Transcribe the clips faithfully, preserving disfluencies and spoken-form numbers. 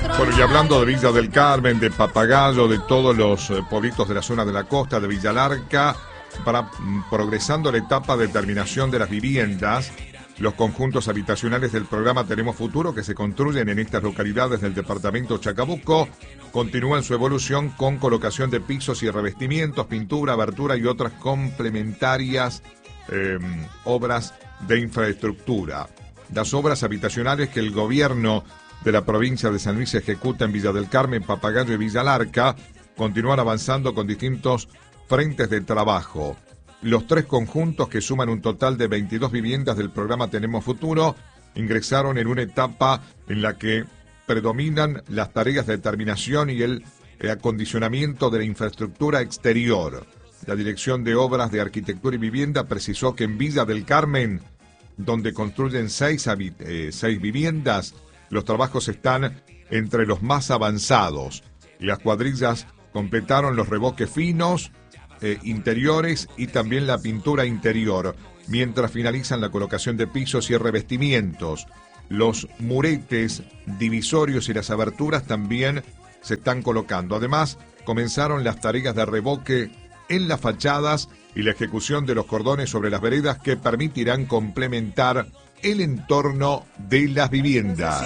Bueno, y hablando de Villa del Carmen, de Papagayo, de todos los eh, pueblitos de la zona de la costa, de Villa Larca, para mm, progresando la etapa de terminación de las viviendas, los conjuntos habitacionales del programa Tenemos Futuro que se construyen en estas localidades del departamento Chacabuco continúan su evolución con colocación de pisos y revestimientos, pintura, abertura y otras complementarias eh, obras de infraestructura. Las obras habitacionales que el gobierno de la provincia de San Luis ejecuta en Villa del Carmen, Papagayo y Villa Larca continúan avanzando con distintos frentes de trabajo. Los tres conjuntos, que suman un total de veintidós viviendas del programa Tenemos Futuro, ingresaron en una etapa en la que predominan las tareas de terminación y el acondicionamiento de la infraestructura exterior. La Dirección de Obras de Arquitectura y Vivienda precisó que en Villa del Carmen, donde construyen seis, eh, seis viviendas, los trabajos están entre los más avanzados. Las cuadrillas completaron los revoques finos, Eh, interiores y también la pintura interior, mientras finalizan la colocación de pisos y revestimientos. Los muretes, divisorios y las aberturas también se están colocando. Además, comenzaron las tareas de revoque en las fachadas y la ejecución de los cordones sobre las veredas que permitirán complementar el entorno de las viviendas.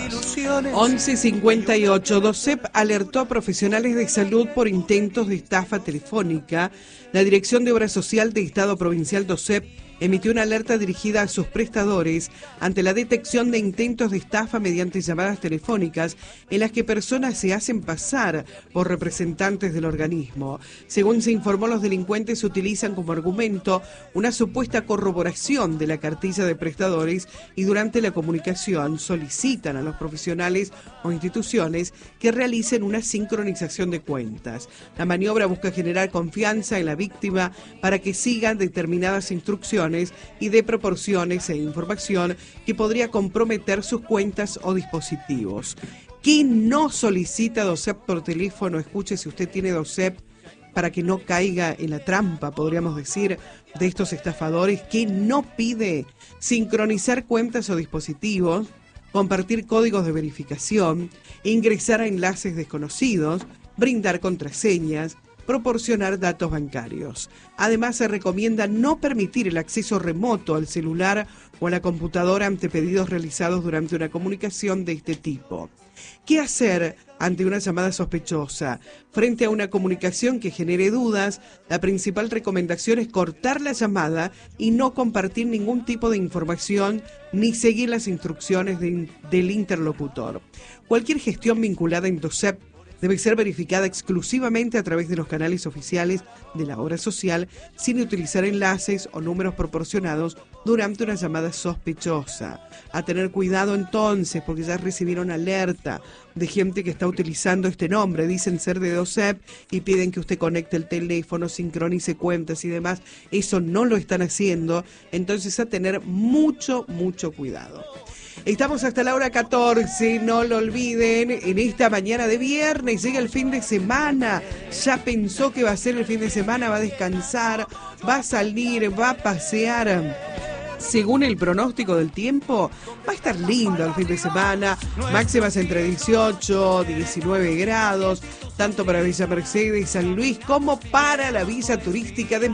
once cincuenta y ocho. DOCEP alertó a profesionales de salud por intentos de estafa telefónica. La Dirección de Obra Social de Estado Provincial DOCEP emitió una alerta dirigida a sus prestadores ante la detección de intentos de estafa mediante llamadas telefónicas en las que personas se hacen pasar por representantes del organismo. Según se informó, los delincuentes utilizan como argumento una supuesta corroboración de la cartilla de prestadores y durante la comunicación solicitan a los profesionales o instituciones que realicen una sincronización de cuentas. La maniobra busca generar confianza en la víctima para que sigan determinadas instrucciones y de proporciones e información que podría comprometer sus cuentas o dispositivos. ¿Quién no solicita DOCEP por teléfono? Escuche si usted tiene DOCEP para que no caiga en la trampa, podríamos decir, de estos estafadores. ¿Quién no pide sincronizar cuentas o dispositivos, compartir códigos de verificación, ingresar a enlaces desconocidos, brindar contraseñas, proporcionar datos bancarios? Además, se recomienda no permitir el acceso remoto al celular o a la computadora ante pedidos realizados durante una comunicación de este tipo. ¿Qué hacer ante una llamada sospechosa? Frente a una comunicación que genere dudas, la principal recomendación es cortar la llamada y no compartir ningún tipo de información ni seguir las instrucciones de, del interlocutor. Cualquier gestión vinculada en DOCEP debe ser verificada exclusivamente a través de los canales oficiales de la obra social, sin utilizar enlaces o números proporcionados durante una llamada sospechosa. A tener cuidado entonces, porque ya recibieron alerta de gente que está utilizando este nombre, dicen ser de DOCEP y piden que usted conecte el teléfono, sincronice cuentas y demás. Eso no lo están haciendo, entonces a tener mucho, mucho cuidado. Estamos hasta la hora catorce, no lo olviden, en esta mañana de viernes llega el fin de semana. Ya pensó que va a ser el fin de semana, va a descansar, va a salir, va a pasear. Según el pronóstico del tiempo, va a estar lindo el fin de semana, máximas entre dieciocho, diecinueve grados, tanto para Villa Mercedes, San Luis, como para la villa turística de